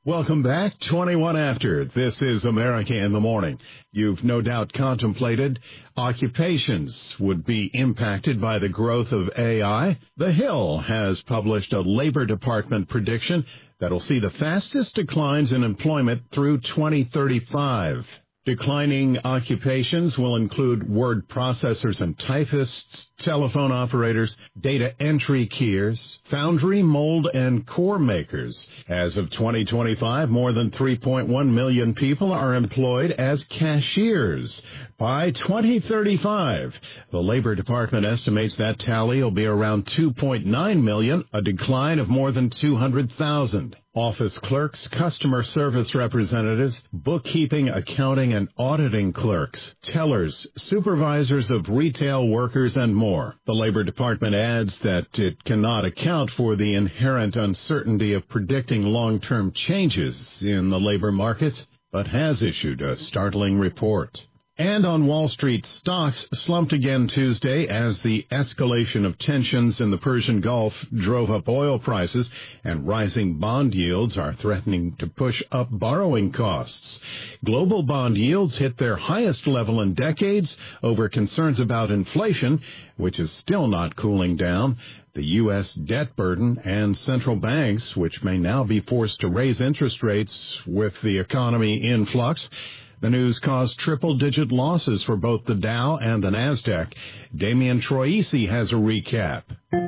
Welcome back, 21 after. This is America in the Morning. You've no doubt contemplated occupations would be impacted by the growth of AI. The Hill has published a Labor Department prediction that'll see the fastest declines in employment through 2035. Declining occupations will include word processors and typists, telephone operators, data entry keyers, foundry, mold, and core makers. As of 2025, more than 3.1 million people are employed as cashiers. By 2035, the Labor Department estimates that tally will be around 2.9 million, a decline of more than 200,000. Office clerks, customer service representatives, bookkeeping, accounting, and auditing clerks, tellers, supervisors of retail workers, and more. The Labor Department adds that it cannot account for the inherent uncertainty of predicting long-term changes in the labor market, but has issued a startling report. And on Wall Street, stocks slumped again Tuesday as the escalation of tensions in the Persian Gulf drove up oil prices, and rising bond yields are threatening to push up borrowing costs. Global bond yields hit their highest level in decades over concerns about inflation, which is still not cooling down, the U.S. debt burden, and central banks, which may now be forced to raise interest rates with the economy in flux. The news caused triple-digit losses for both the Dow and the Nasdaq. Damian Troisi has a recap.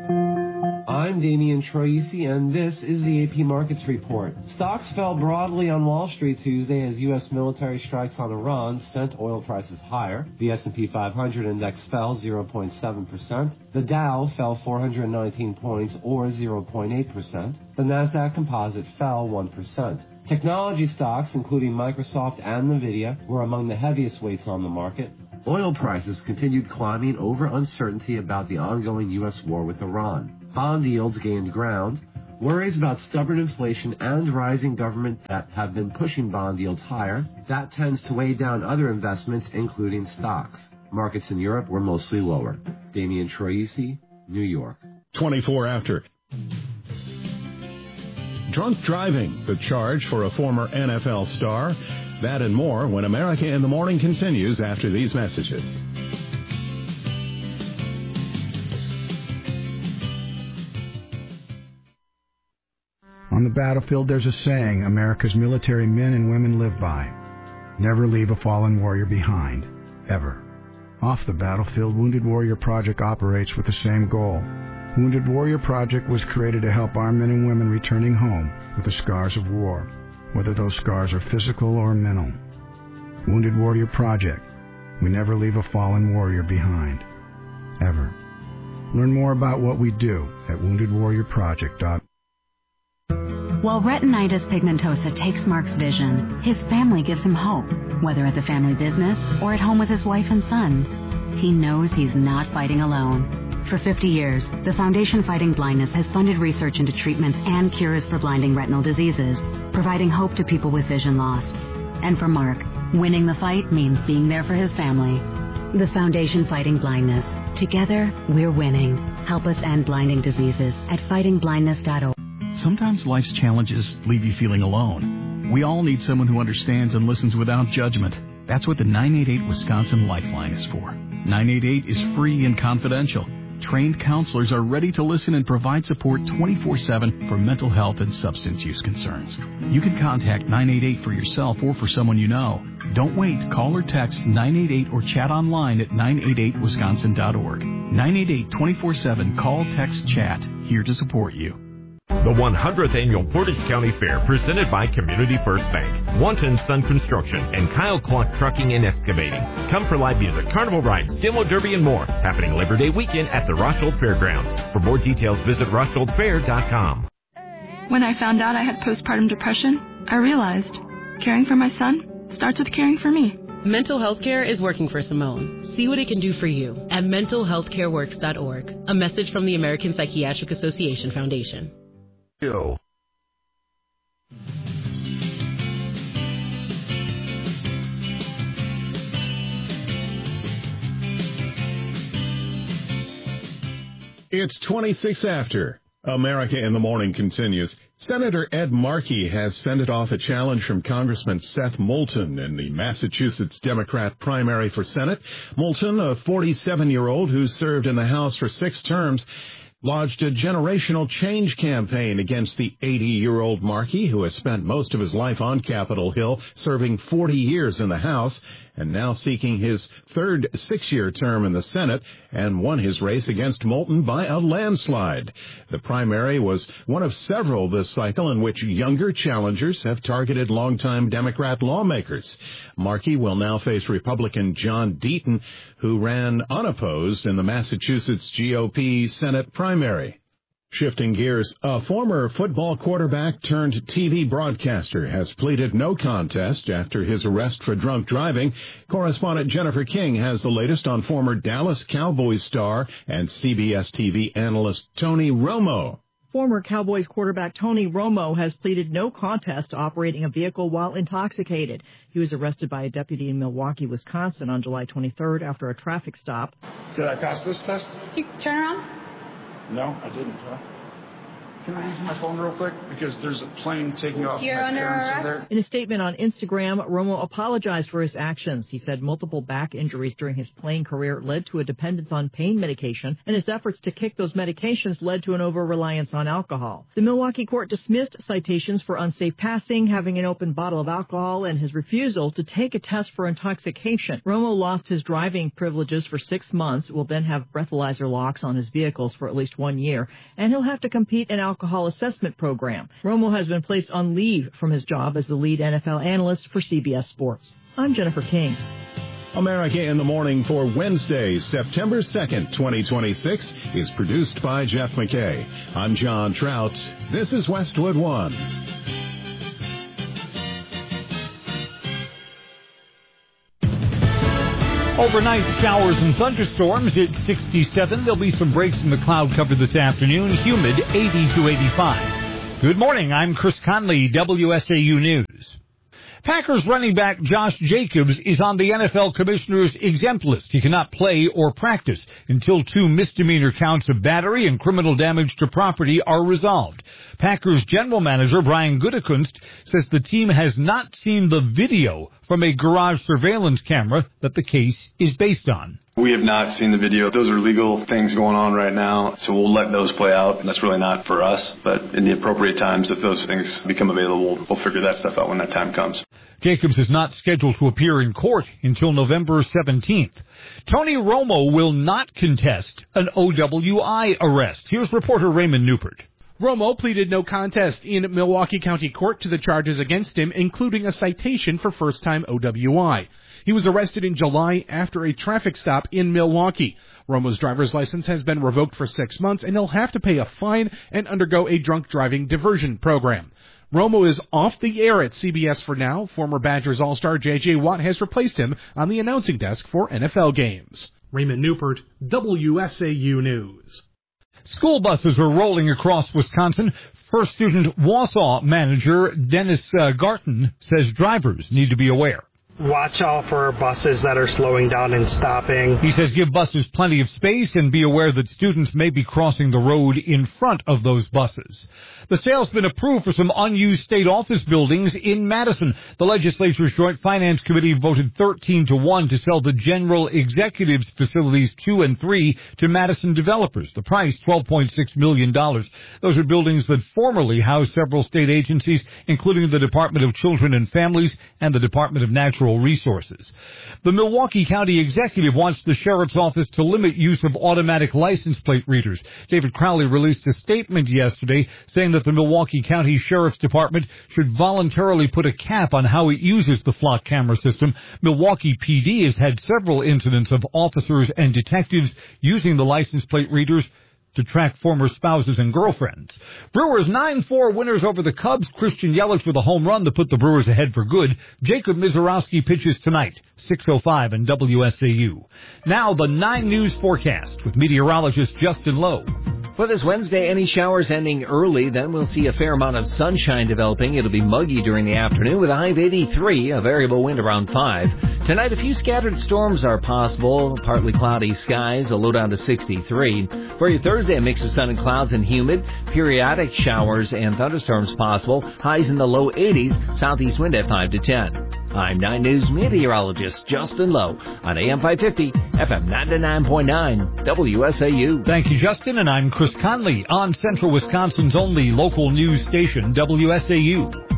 I'm Damian Troisi, and this is the AP Markets Report. Stocks fell broadly on Wall Street Tuesday as U.S. military strikes on Iran sent oil prices higher. The S&P 500 index fell 0.7%. The Dow fell 419 points, or 0.8%. The Nasdaq Composite fell 1%. Technology stocks, including Microsoft and NVIDIA, were among the heaviest weights on the market. Oil prices continued climbing over uncertainty about the ongoing U.S. war with Iran. Bond yields gained ground. Worries about stubborn inflation and rising government debt have been pushing bond yields higher. That tends to weigh down other investments, including stocks. Markets in Europe were mostly lower. Damian Troisi, New York. 24 after. Drunk driving, the charge for a former NFL star. That and more when America in the Morning continues after these messages. On the battlefield, there's a saying America's military men and women live by. Never leave a fallen warrior behind, ever. Off the battlefield, Wounded Warrior Project operates with the same goal. Wounded Warrior Project was created to help our men and women returning home with the scars of war, whether those scars are physical or mental. Wounded Warrior Project. We never leave a fallen warrior behind, ever. Learn more about what we do at woundedwarriorproject.org. While retinitis pigmentosa takes Mark's vision, his family gives him hope, whether at the family business or at home with his wife and sons. He knows he's not fighting alone. For 50 years, the Foundation Fighting Blindness has funded research into treatments and cures for blinding retinal diseases, providing hope to people with vision loss. And for Mark, winning the fight means being there for his family. The Foundation Fighting Blindness. Together, we're winning. Help us end blinding diseases at fightingblindness.org. Sometimes life's challenges leave you feeling alone. We all need someone who understands and listens without judgment. That's what the 988 Wisconsin Lifeline is for. 988 is free and confidential. Trained counselors are ready to listen and provide support 24/7 for mental health and substance use concerns. You can contact 988 for yourself or for someone you know. Don't wait. Call or text 988 or chat online at 988wisconsin.org. 988 24/7. Call, text, chat. Here to support you. The 100th Annual Portage County Fair, presented by Community First Bank, Wanton Sun Construction, and Kyle Clark Trucking and Excavating. Come for live music, carnival rides, demo derby, and more, happening Labor Day weekend at the Roscold Fairgrounds. For more details, visit RoscoldFair.com. When I found out I had postpartum depression, I realized caring for my son starts with caring for me. Mental health care is working for Simone. See what it can do for you at mentalhealthcareworks.org. A message from the American Psychiatric Association Foundation. Go. It's 26 after. America in the Morning continues. Senator Ed Markey has fended off a challenge from Congressman Seth Moulton in the Massachusetts Democrat primary for Senate. Moulton, a 47-year-old who served in the House for 6 terms, lodged a generational change campaign against the 80-year-old Markey, who has spent most of his life on Capitol Hill, serving 40 years in the House, and now seeking his third 6-year term in the Senate, and won his race against Moulton by a landslide. The primary was one of several this cycle in which younger challengers have targeted longtime Democrat lawmakers. Markey will now face Republican John Deaton, who ran unopposed in the Massachusetts GOP Senate primary. Shifting gears, a former football quarterback turned TV broadcaster has pleaded no contest after his arrest for drunk driving. Correspondent Jennifer King has the latest on former Dallas Cowboys star and CBS TV analyst Tony Romo. Former Cowboys quarterback Tony Romo has pleaded no contest to operating a vehicle while intoxicated. He was arrested by a deputy in Milwaukee, Wisconsin on July 23rd after a traffic stop. Did I pass this test? You turn around. No, I didn't. Can I use my phone real quick? Because there's a plane taking off. You're under arrest. There. In a statement on Instagram, Romo apologized for his actions. He said multiple back injuries during his playing career led to a dependence on pain medication, and his efforts to kick those medications led to an over-reliance on alcohol. The Milwaukee court dismissed citations for unsafe passing, having an open bottle of alcohol, and his refusal to take a test for intoxication. Romo lost his driving privileges for 6 months, will then have breathalyzer locks on his vehicles for at least 1 year, and he'll have to compete in alcohol assessment program. Romo has been placed on leave from his job as the lead NFL analyst for CBS Sports. I'm Jennifer King. America in the Morning for Wednesday, September 2nd, 2026 is produced by Jeff McKay. I'm John Trout. This is Westwood One. Overnight showers and thunderstorms at 67. There'll be some breaks in the cloud cover this afternoon. Humid 80 to 85. Good morning. I'm Chris Conley, WSAU News. Packers running back Josh Jacobs is on the NFL Commissioner's exempt list. He cannot play or practice until 2 misdemeanor counts of battery and criminal damage to property are resolved. Packers general manager Brian Gutekunst says the team has not seen the video from a garage surveillance camera that the case is based on. We have not seen the video. Those are legal things going on right now, so we'll let those play out, and that's really not for us. But in the appropriate times, if those things become available, we'll figure that stuff out when that time comes. Jacobs is not scheduled to appear in court until November 17th. Tony Romo will not contest an OWI arrest. Here's reporter Raymond Newport. Romo pleaded no contest in Milwaukee County Court to the charges against him, including a citation for first-time OWI. He was arrested in July after a traffic stop in Milwaukee. Romo's driver's license has been revoked for 6 months, and he'll have to pay a fine and undergo a drunk driving diversion program. Romo is off the air at CBS for now. Former Badgers All-Star J.J. Watt has replaced him on the announcing desk for NFL games. Raymond Newport, WSAU News. School buses are rolling across Wisconsin. First Student Wausau manager Dennis Garton says drivers need to be aware. Watch out for buses that are slowing down and stopping. He says give buses plenty of space and be aware that students may be crossing the road in front of those buses. The sale's been approved for some unused state office buildings in Madison. The legislature's Joint Finance Committee voted 13-1 to sell the General Executives Facilities 2 and 3 to Madison developers. The price, $12.6 million. Those are buildings that formerly housed several state agencies, including the Department of Children and Families and the Department of Natural Resources. The Milwaukee County Executive wants the Sheriff's Office to limit use of automatic license plate readers. David Crowley released a statement yesterday saying that the Milwaukee County Sheriff's Department should voluntarily put a cap on how it uses the flock camera system. Milwaukee PD has had several incidents of officers and detectives using the license plate readers to track former spouses and girlfriends. Brewers 9-4 winners over the Cubs. Christian Yelich with a home run to put the Brewers ahead for good. Jacob Mizorowski pitches tonight, 6:05 in WSAU. Now the 9 News forecast with meteorologist Justin Lowe. For this Wednesday, any showers ending early, then we'll see a fair amount of sunshine developing. It'll be muggy during the afternoon with a high of 83, a variable wind around 5. Tonight, a few scattered storms are possible. Partly cloudy skies, a low down to 63. For your Thursday, a mix of sun and clouds and humid. Periodic showers and thunderstorms possible. Highs in the low 80s. Southeast wind at 5 to 10. I'm 9 News meteorologist Justin Lowe on AM 550, FM 99.9, WSAU. Thank you, Justin. And I'm Chris Conley on Central Wisconsin's only local news station, WSAU.